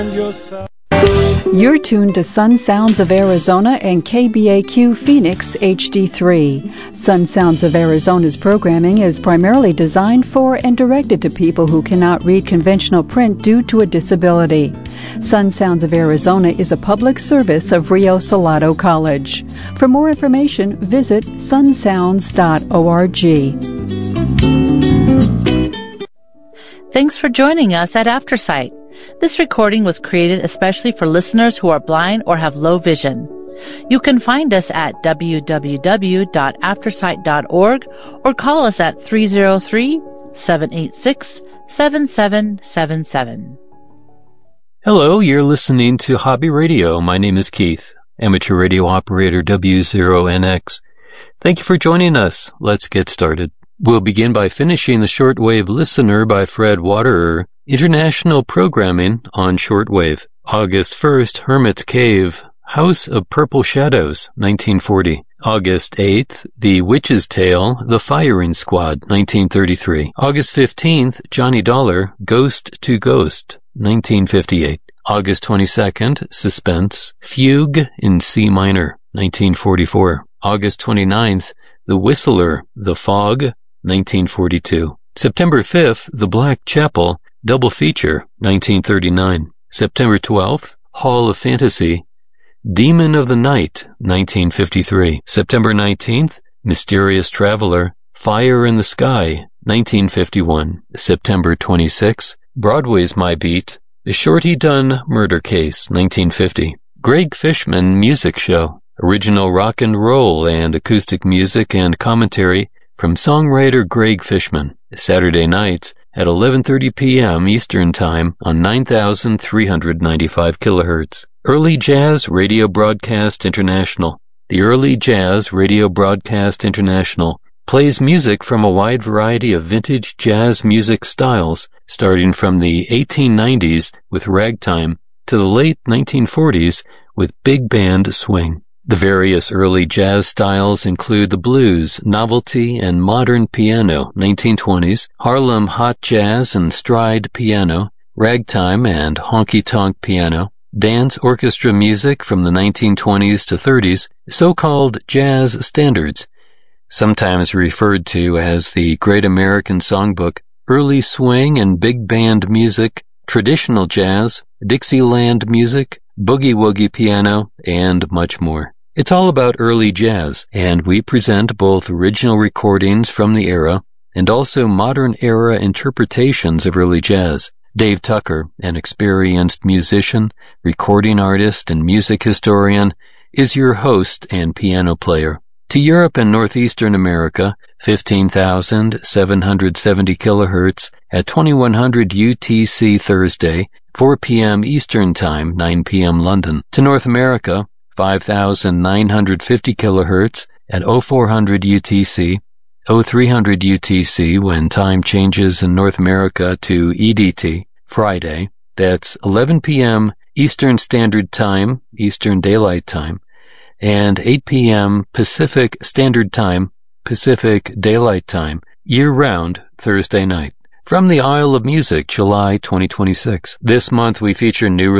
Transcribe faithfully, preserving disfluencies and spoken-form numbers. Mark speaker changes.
Speaker 1: You're tuned to Sun Sounds of Arizona and K B A Q Phoenix H D three. Sun Sounds of Arizona's programming is primarily designed for and directed to people who cannot read conventional print due to a disability. Sun Sounds of Arizona is a public service of Rio Salado College. For more information, visit sun sounds dot org.
Speaker 2: Thanks for joining us at AfterSight. This recording was created especially for listeners who are blind or have low vision. You can find us at w w w dot aftersight dot org or call us at three oh three, seven eight six, seven seven seven seven.
Speaker 3: Hello, you're listening to Hobby Radio. My name is Keith, amateur radio operator W zero N X. Thank you for joining us. Let's get started. We'll begin by finishing the Shortwave Listener by Fred Waterer, international programming on shortwave. August first, Hermit's Cave, House of Purple Shadows, nineteen forty. August eighth, The Witch's Tale, The Firing Squad, nineteen thirty-three. August fifteenth, Johnny Dollar, Ghost to Ghost, nineteen fifty-eight. August twenty-second, Suspense, Fugue in C minor, nineteen forty-four. August twenty-ninth, The Whistler, The Fog, nineteen forty-two. September fifth, The Black Chapel, Double Feature, nineteen thirty-nine. September twelfth, Hall of Fantasy, Demon of the Night, nineteen fifty-three. September nineteenth, Mysterious Traveler, Fire in the Sky, nineteen fifty-one. September twenty-sixth, Broadway's My Beat, The Shorty Dunn Murder Case, nineteen fifty. Greg Fishman Music Show, original rock and roll and acoustic music and commentary from songwriter Greg Fishman, Saturday nights at eleven thirty p.m. Eastern Time on nine thousand three hundred ninety-five kilohertz. Early Jazz Radio Broadcast International. The Early Jazz Radio Broadcast International plays music from a wide variety of vintage jazz music styles, starting from the eighteen nineties with ragtime to the late nineteen forties with big band swing. The various early jazz styles include the blues, novelty, and modern piano, nineteen twenties, Harlem hot jazz and stride piano, ragtime and honky-tonk piano, dance orchestra music from the nineteen twenties to thirties, so-called jazz standards, sometimes referred to as the Great American Songbook, early swing and big band music, traditional jazz, Dixieland music, boogie-woogie piano, and much more. It's all about early jazz, and we present both original recordings from the era and also modern-era interpretations of early jazz. Dave Tucker, an experienced musician, recording artist, and music historian, is your host and piano player. To Europe and Northeastern America, fifteen thousand seven hundred seventy kilohertz at twenty-one hundred U T C Thursday, four p.m. Eastern Time, nine p.m. London. To North America, five thousand nine hundred fifty kilohertz at oh four hundred U T C, oh three hundred U T C when time changes in North America to E D T, Friday. That's eleven p.m. Eastern Standard Time, Eastern Daylight Time, and eight p.m. Pacific Standard Time, Pacific Daylight Time, year-round Thursday night. From the Isle of Music, July twenty twenty-six. This month we feature new